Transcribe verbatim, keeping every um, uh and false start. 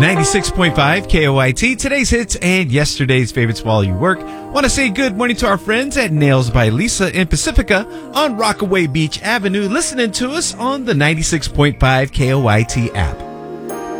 ninety-six point five K O I T, today's hits and yesterday's favorites while you work. Want to say good morning to our friends at Nails by Lisa in Pacifica on Rockaway Beach Avenue, listening to us on the ninety-six point five K O I T app.